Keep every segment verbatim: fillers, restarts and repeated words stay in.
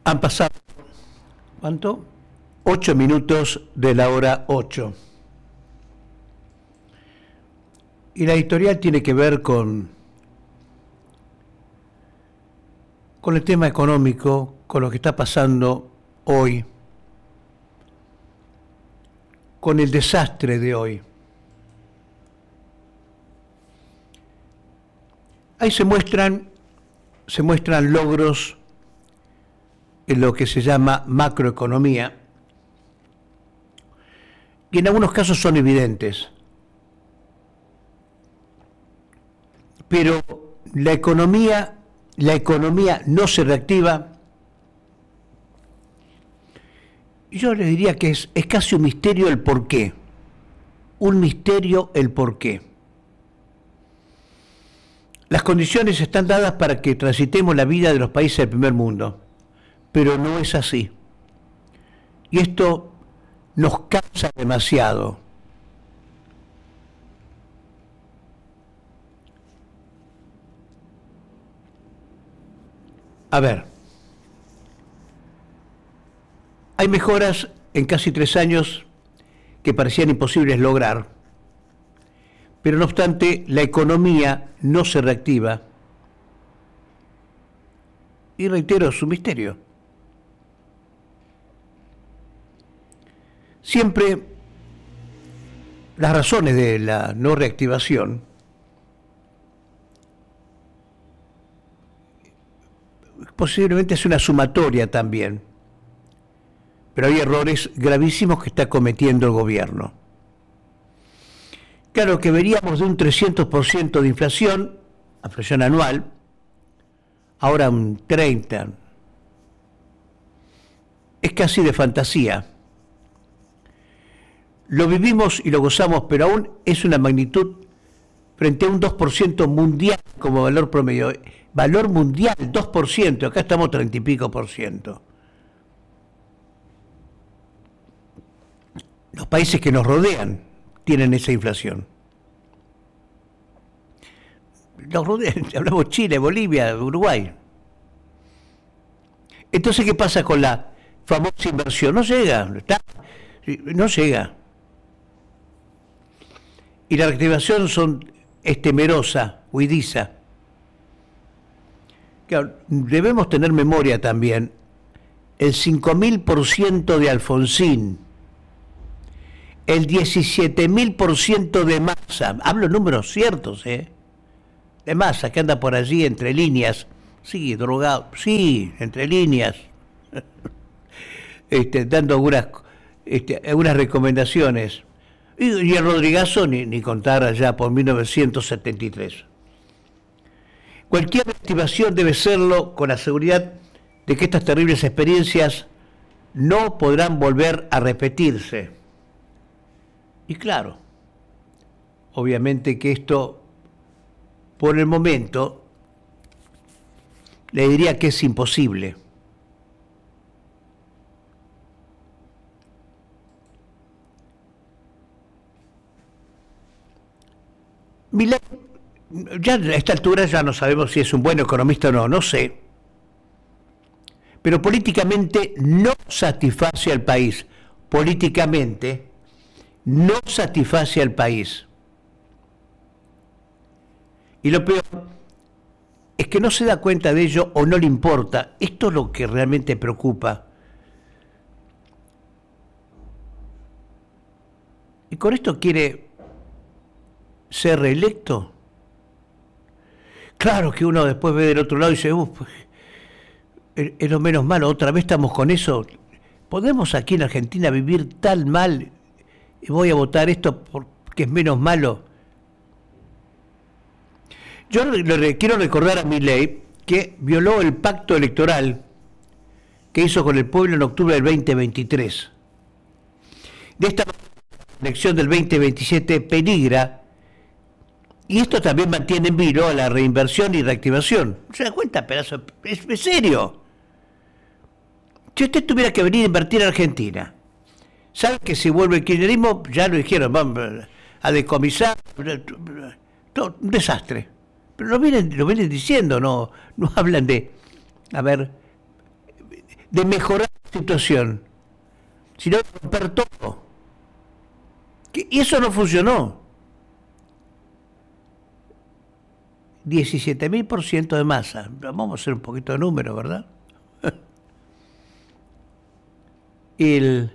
Han pasado, ¿cuánto? Ocho minutos de la hora ocho. Y la editorial tiene que ver con, con el tema económico, con lo que está pasando hoy, con el desastre de hoy. Ahí se muestran, se muestran logros en lo que se llama macroeconomía, y en algunos casos son evidentes. Pero la economía, la economía no se reactiva. Yo les diría que es, es casi un misterio el porqué. Un misterio el porqué. Las condiciones están dadas para que transitemos la vida de los países del primer mundo, pero no es así. Y esto nos cansa demasiado. A ver, hay mejoras en casi tres años que parecían imposibles lograr, pero no obstante la economía no se reactiva. Y reitero, su misterio. Siempre las razones de la no reactivación posiblemente es una sumatoria también, pero hay errores gravísimos que está cometiendo el gobierno. Claro que veríamos de un trescientos por ciento de inflación, inflación anual, ahora un treinta por ciento. Es casi de fantasía. Lo vivimos y lo gozamos, pero aún es una magnitud frente a un dos por ciento mundial como valor promedio. Valor mundial, dos por ciento, acá estamos treinta y pico por ciento. Los países que nos rodean tienen esa inflación. Nos rodean, hablamos Chile, Bolivia, Uruguay. Entonces, ¿qué pasa con la famosa inversión? No llega, está, no llega. Y la reactivación son, es temerosa, huidiza. Claro, debemos tener memoria también, el cinco mil por ciento de Alfonsín, el diecisiete mil por ciento de Massa, hablo números ciertos, ¿eh? De Massa, que anda por allí entre líneas, sí, drogado, sí, entre líneas, este, dando algunas, este, algunas recomendaciones. Y, y el Rodrigazo, ni, ni contar allá por mil novecientos setenta y tres. Cualquier reactivación debe serlo con la seguridad de que estas terribles experiencias no podrán volver a repetirse. Y claro, obviamente que esto, por el momento, le diría que es imposible. Milei, ya a esta altura ya no sabemos si es un buen economista o no, no sé. Pero políticamente no satisface al país. Políticamente no satisface al país. Y lo peor es que no se da cuenta de ello o no le importa. Esto es lo que realmente preocupa. Y con esto quiere ser reelecto. Claro que uno después ve del otro lado y dice, uff, es lo menos malo, otra vez estamos con eso. ¿Podemos aquí en Argentina vivir tan mal y voy a votar esto porque es menos malo? Yo le quiero recordar a Milei que violó el pacto electoral que hizo con el pueblo en octubre del veinte veintitrés. De esta elección del veinte veintisiete peligra. Y esto también mantiene en vilo a la reinversión y reactivación. ¿Se da cuenta, pedazo? Es, es serio. Si usted tuviera que venir a invertir en Argentina, ¿sabe que si vuelve el kirchnerismo? Ya lo dijeron, vamos a decomisar, todo, un desastre. Pero lo vienen, lo vienen diciendo, no, no hablan de, a ver, de mejorar la situación, sino de romper todo. Y eso no funcionó. diecisiete mil por ciento de masa. Vamos a hacer un poquito de número, ¿verdad? El...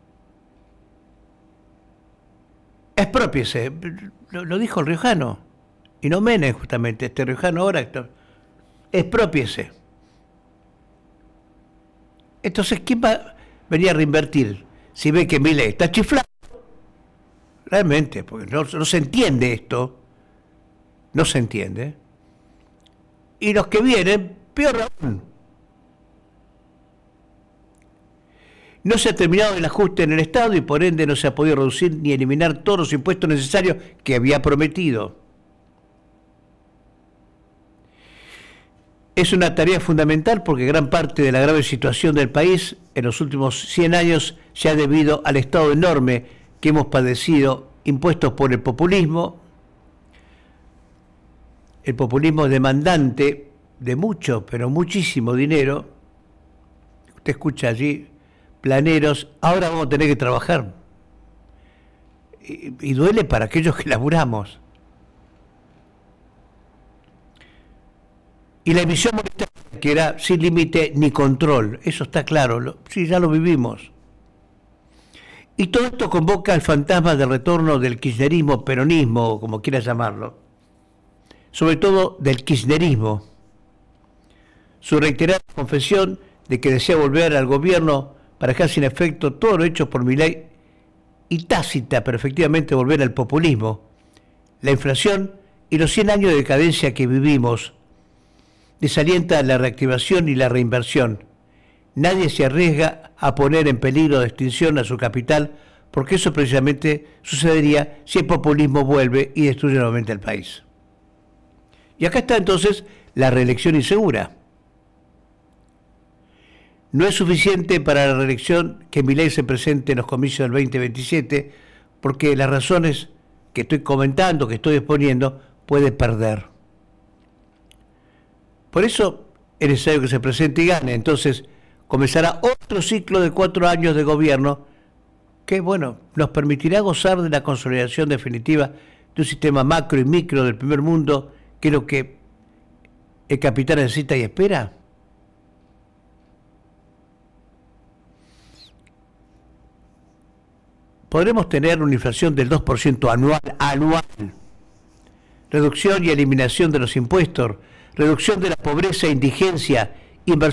Expropiese, lo, lo dijo el riojano, y no Menem justamente, este riojano ahora, expropiese. Entonces, ¿quién va a venir a reinvertir si ve que Milei está chiflado? Realmente, porque no, no se entiende esto, no se entiende. Y los que vienen, peor aún. No se ha terminado el ajuste en el Estado y por ende no se ha podido reducir ni eliminar todos los impuestos necesarios que había prometido. Es una tarea fundamental porque gran parte de la grave situación del país en los últimos cien años se ha debido al Estado enorme que hemos padecido, impuestos por el populismo, el populismo demandante de mucho, pero muchísimo dinero. Usted escucha allí, planeros, ahora vamos a tener que trabajar. Y, y duele para aquellos que laburamos. Y la emisión monetaria, que era sin límite ni control, eso está claro, lo, sí, ya lo vivimos. Y todo esto convoca al fantasma del retorno del kirchnerismo, peronismo, o como quiera llamarlo, sobre todo del kirchnerismo. Su reiterada confesión de que desea volver al gobierno para dejar sin efecto todo lo hecho por Milei y tácita, pero efectivamente volver al populismo, la inflación y los cien años de decadencia que vivimos, desalienta la reactivación y la reinversión. Nadie se arriesga a poner en peligro de extinción a su capital, porque eso precisamente sucedería si el populismo vuelve y destruye nuevamente el país. Y acá está entonces la reelección insegura. No es suficiente para la reelección que Milei se presente en los comicios del veinte veintisiete, porque las razones que estoy comentando, que estoy exponiendo, puede perder. Por eso es necesario que se presente y gane. Entonces comenzará otro ciclo de cuatro años de gobierno que, bueno, nos permitirá gozar de la consolidación definitiva de un sistema macro y micro del primer mundo, que es lo que el capital necesita y espera. Podremos tener una inflación del dos por ciento anual, anual, reducción y eliminación de los impuestos, reducción de la pobreza e indigencia